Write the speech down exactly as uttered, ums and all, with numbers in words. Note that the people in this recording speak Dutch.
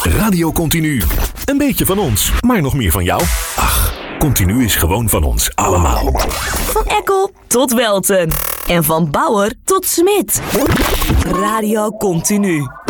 Radio Continu. Een beetje van ons, maar nog meer van jou. Ach, Continu is gewoon van ons allemaal. Van Ekkel tot Welten. En van Bauer tot Smit. Radio Continu.